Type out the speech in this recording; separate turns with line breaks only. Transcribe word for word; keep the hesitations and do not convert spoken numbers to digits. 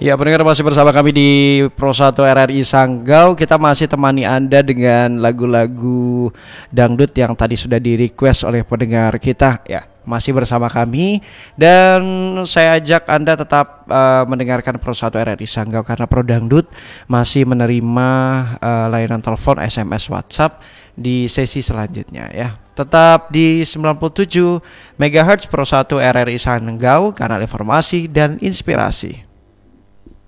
Ya, pendengar masih bersama kami di Pro satu R R I Sanggau. Kita masih temani Anda dengan lagu-lagu dangdut yang tadi sudah di-request oleh pendengar kita ya. Masih bersama kami dan saya ajak Anda tetap uh, mendengarkan Pro satu R R I Sanggau karena Pro Dangdut masih menerima uh, layanan telepon, S M S, WhatsApp di sesi selanjutnya ya. Tetap di sembilan puluh tujuh megahertz Pro satu R R I Sanggau, kanal informasi dan inspirasi.